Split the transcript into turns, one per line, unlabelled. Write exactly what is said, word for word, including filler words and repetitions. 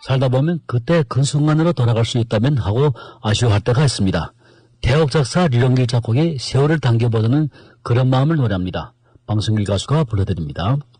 살다 보면 그때 그 순간으로 돌아갈 수 있다면 하고 아쉬워할 때가 있습니다. 태옥 작사 류영길 작곡의 세월을 당겨보자는 그런 마음을 노래합니다. 방송길 가수가 불러드립니다.